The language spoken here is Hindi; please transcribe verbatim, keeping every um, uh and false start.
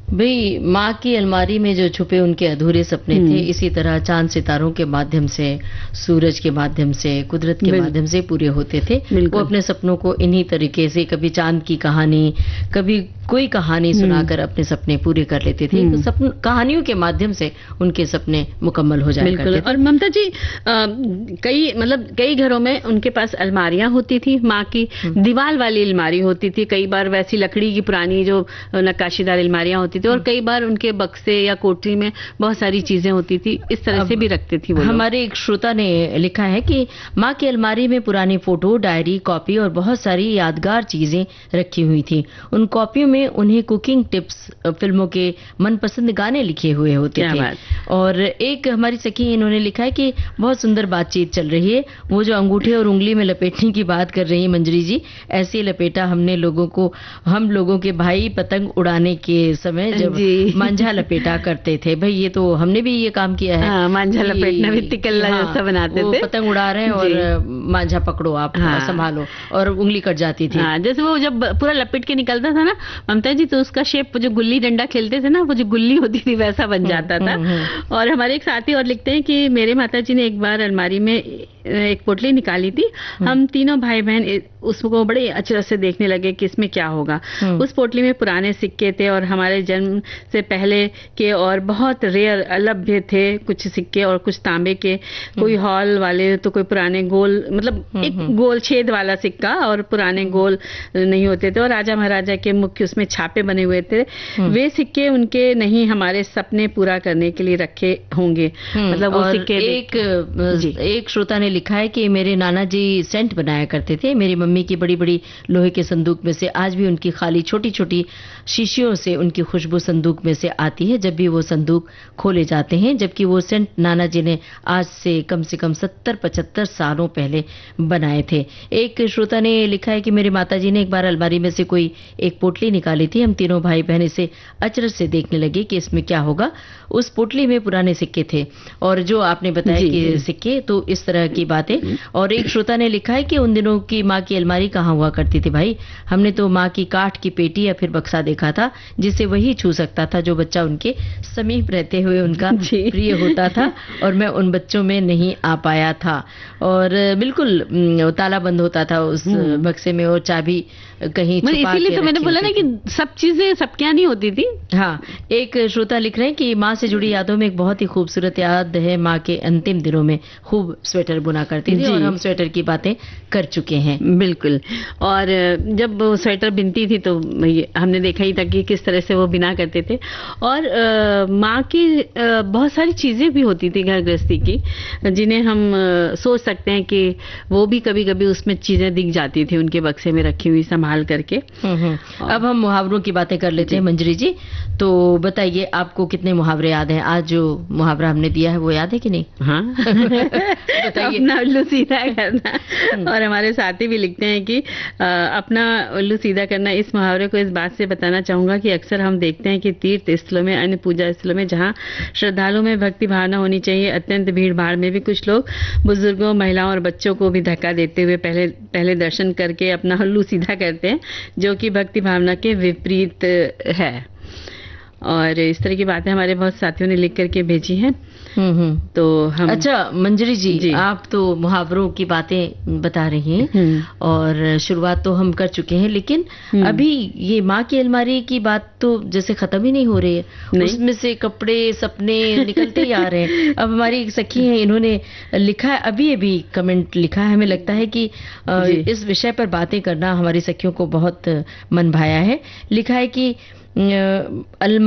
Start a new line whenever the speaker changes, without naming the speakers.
भाई माँ की अलमारी में जो छुपे उनके अधूरे सपने थे, इसी तरह चांद सितारों के माध्यम से, सूरज के माध्यम से, कुदरत के माध्यम से पूरे होते थे। वो अपने सपनों को इन्हीं तरीके से, कभी चांद की कहानी, कभी कोई कहानी सुनाकर अपने सपने पूरे कर लेते थे। तो सपन कहानियों के माध्यम से उनके सपने मुकम्मल हो जाया करते थे।
और ममता जी, आ, कई मतलब कई घरों में उनके पास अलमारियां होती थी, माँ की दीवार वाली अलमारी होती थी, कई बार वैसी लकड़ी की पुरानी जो नक्काशीदार अलमारियां होती थी, और कई बार उनके बक्से या कोठरी में बहुत सारी चीजें होती थी, इस तरह से भी रखते थी वो लोग।
हमारे एक श्रोता ने लिखा है कि माँ की अलमारी में पुरानी फोटो, डायरी, कॉपी और बहुत सारी यादगार चीजें रखी हुई थी। उन कॉपियों में उन्हें कुकिंग टिप्स, फिल्मों के मनपसंद गाने लिखे हुए होते थे। और एक हमारी सखी, इन्होंने लिखा है कि बहुत सुंदर बातचीत चल रही है, वो जो अंगूठे और उंगली में लपेटने की बात कर रही है मंजरी जी, ऐसे लपेटा हमने लोगों को, हम लोगों के भाई पतंग उड़ाने के समय जब मांझा लपेटा करते थे। भाई ये तो हमने भी ये काम किया है।
हाँ, मांझा लपेटना भी तिकल्ला हाँ, जैसा बनाते थे।
पतंग उड़ा रहे हैं और मांझा पकड़ो आप, हाँ, संभालो, और उंगली कट जाती थी।
हाँ, जैसे वो जब पूरा लपेट के निकलता था ना ममता जी, तो उसका शेप, जो गुल्ली डंडा खेलते थे ना, वो जो गुल्ली होती थी वैसा बन जाता था। और हमारे एक साथी और लिखते हैं कि मेरे माता जी ने एक बार अलमारी में एक पोटली निकाली थी, हम तीनों भाई बहन उसको बड़े अचरज से देखने लगे कि इसमें क्या होगा। उस पोटली में पुराने सिक्के थे और हमारे जन्म से पहले के और बहुत रेयर अलभ्य थे कुछ सिक्के, और कुछ तांबे के, कोई हॉल वाले, तो कोई पुराने गोल, मतलब एक गोल छेद वाला सिक्का, और पुराने गोल नहीं होते थे, और राजा महाराजा के मुख्य उसमें छापे बने हुए थे। वे सिक्के उनके नहीं, हमारे सपने पूरा करने के लिए रखे होंगे। मतलब वो सिक्के।
एक एक श्रोता ने लिखा है कि मेरे नाना जी सेंट बनाया करते थे। मेरी मम्मी की बड़ी बड़ी लोहे के संदूक में से आज भी उनकी खाली छोटी छोटी शीशियों से उनकी खुशबू संदूक में से आती है जब भी वो संदूक खोले जाते हैं, जबकि वो सेंट नाना जी ने आज से कम से कम सत्तर पचहत्तर सालों पहले बनाए थे। एक श्रोता ने लिखा है कि मेरी माता जी ने एक बार अलमारी में से कोई एक पोटली निकाली थी, हम तीनों भाई बहन इसे अचरज से देखने लगे कि इसमें क्या होगा। उस पोटली में पुराने सिक्के थे, और जो आपने बताया कि सिक्के, तो इस तरह की बातें। और एक श्रोता ने लिखा है कि उन दिनों की माँ की अलमारी कहाँ हुआ करती थी भाई, हमने तो माँ की काठ की पेटी या फिर बक्सा देखा था जिसे वही छू सकता था जो बच्चा उनके समीप रहते हुए उनका प्रिय होता था, और मैं उन बच्चों में नहीं आ पाया था। और बिल्कुल ताला बंद होता था उस बक्से में, और चाबी कहीं छुपा के
इसीलिए तो मैंने बोला ना कि सब चीजें सबके यहाँ नहीं होती थी।
हाँ, एक श्रोता लिख रहे हैं कि माँ से जुड़ी यादों में एक बहुत ही खूबसूरत याद है, माँ के अंतिम दिनों में खूब स्वेटर बुना करती थी, और हम स्वेटर की बातें कर चुके हैं।
बिल्कुल। और जब वो स्वेटर बिनती थी तो हमने देखा ही था कि किस तरह से वो बिना करते थे। और माँ की आ, बहुत सारी चीजें भी होती थी घर गृहस्थी की, जिन्हें हम आ, सोच सकते हैं कि वो भी कभी कभी उसमें चीजें दिख जाती थी उनके बक्से में रखी हुई संभाल करके।
अब हम मुहावरों की बातें कर लेते हैं मंजरी जी। तो बताइए, आपको कितने मुहावरे याद हैं? आज जो मुहावरा हमने दिया है वो याद है कि नहीं?
हाँ बताइए। अपना उल्लू सीधा करना। और हमारे साथी भी लिखते हैं कि आ, अपना उल्लू सीधा करना, इस मुहावरे को इस बात से बताना चाहूंगा कि अक्सर हम देखते हैं कि तीर्थ स्थलों में, अन्य पूजा स्थलों में, जहाँ श्रद्धालुओं में भक्ति भावना होनी चाहिए, अत्यंत भीड़ भाड़ में भी कुछ लोग बुजुर्गों, महिलाओं और बच्चों को भी धक्का देते हुए पहले पहले दर्शन करके अपना उल्लू सीधा करते हैं, जो कि भक्ति भावना के विपरीत है। और इस तरह की बातें हमारे बहुत साथियों ने लिख करके भेजी हैं।
हम्म
तो हम
अच्छा मंजरी जी, जी, आप तो मुहावरों की बातें बता रही हैं, और शुरुआत तो हम कर चुके हैं, लेकिन अभी ये माँ की अलमारी की बात तो जैसे खत्म ही नहीं हो रही है। उसमें से कपड़े, सपने निकलते ही आ रहे हैं। अब हमारी एक सखी है, इन्होंने लिखा है, अभी अभी कमेंट लिखा है, हमें लगता है कि इस विषय पर बातें करना हमारी सखियों को बहुत मन भाया है। लिखा है कि